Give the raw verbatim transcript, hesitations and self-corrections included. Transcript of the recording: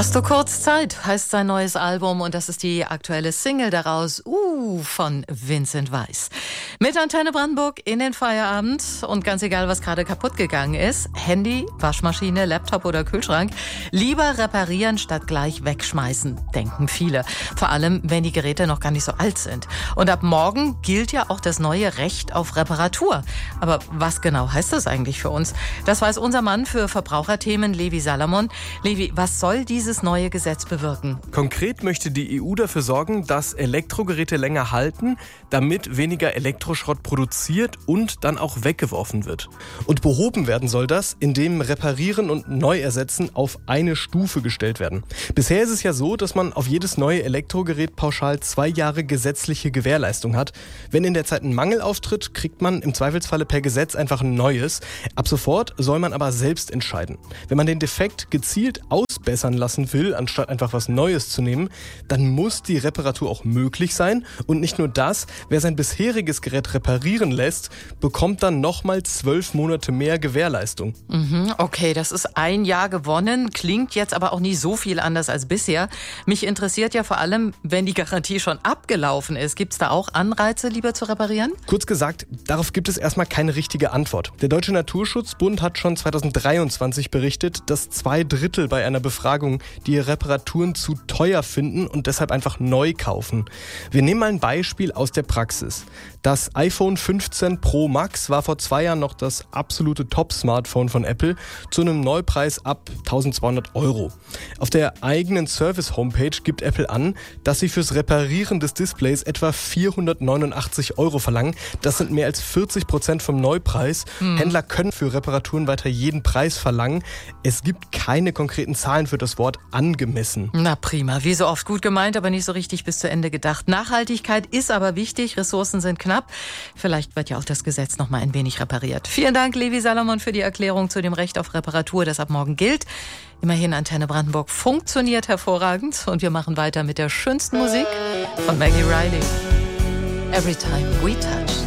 Hast du kurz Zeit, heißt sein neues Album und das ist die aktuelle Single daraus, Uh, von Vincent Weiss. Mit Antenne Brandenburg in den Feierabend und ganz egal, was gerade kaputt gegangen ist, Handy, Waschmaschine, Laptop oder Kühlschrank, lieber reparieren statt gleich wegschmeißen, denken viele. Vor allem, wenn die Geräte noch gar nicht so alt sind. Und ab morgen gilt ja auch das neue Recht auf Reparatur. Aber was genau heißt das eigentlich für uns? Das weiß unser Mann für Verbraucherthemen, Levi Salamon. Levi, was soll dieses neue Gesetz bewirken? Konkret möchte die E U dafür sorgen, dass Elektrogeräte länger halten, damit weniger Elektroschrott produziert und dann auch weggeworfen wird. Und behoben werden soll das, indem Reparieren und Neuersetzen auf eine Stufe gestellt werden. Bisher ist es ja so, dass man auf jedes neue Elektrogerät pauschal zwei Jahre gesetzliche Gewährleistung hat. Wenn in der Zeit ein Mangel auftritt, kriegt man im Zweifelsfalle per Gesetz einfach ein neues. Ab sofort soll man aber selbst entscheiden. Wenn man den Defekt gezielt ausbessern lassen will, anstatt einfach was Neues zu nehmen, dann muss die Reparatur auch möglich sein. Und nicht nur das, wer sein bisheriges Gerät reparieren lässt, bekommt dann nochmal zwölf Monate mehr Gewährleistung. Mhm, okay, das ist ein Jahr gewonnen, klingt jetzt aber auch nicht so viel anders als bisher. Mich interessiert ja vor allem, wenn die Garantie schon abgelaufen ist. Gibt es da auch Anreize, lieber zu reparieren? Kurz gesagt, darauf gibt es erstmal keine richtige Antwort. Der Deutsche Naturschutzbund hat schon zweitausenddreiundzwanzig berichtet, dass zwei Drittel bei einer Befragung die Reparaturen zu teuer finden und deshalb einfach neu kaufen. Wir nehmen mal ein Beispiel aus der Praxis. Das iPhone fünfzehn Pro Max war vor zwei Jahren noch das absolute Top-Smartphone von Apple zu einem Neupreis ab eintausendzweihundert Euro. Auf der eigenen Service-Homepage gibt Apple an, dass sie fürs Reparieren des Displays etwa vierhundertneunundachtzig Euro verlangen. Das sind mehr als vierzig Prozent vom Neupreis. Hm. Händler können für Reparaturen weiter jeden Preis verlangen. Es gibt keine konkreten Zahlen für das Wort angemessen. Na prima, wie so oft gut gemeint, aber nicht so richtig bis zu Ende gedacht. Nachhaltigkeit ist aber wichtig, Ressourcen sind knapp. Vielleicht wird ja auch das Gesetz noch mal ein wenig repariert. Vielen Dank, Levi Salamon, für die Erklärung zu dem Recht auf Reparatur, das ab morgen gilt. Immerhin, Antenne Brandenburg funktioniert hervorragend und wir machen weiter mit der schönsten Musik von Maggie Riley. Every time we touch.